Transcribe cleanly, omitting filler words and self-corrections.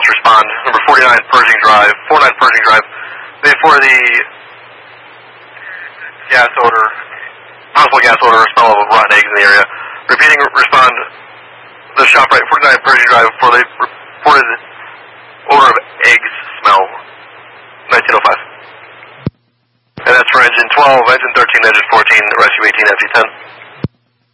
ambulance respond. Number 49 Pershing Drive, 49 Pershing Drive. For the gas odor, possible gas odor or smell of rotten eggs in the area. Repeating, respond. The shop right, 49 Pershing Drive, for the reported odor of eggs smell, 1905. And that's for engine 12, engine 13, engine 14, rescue 18, FT10.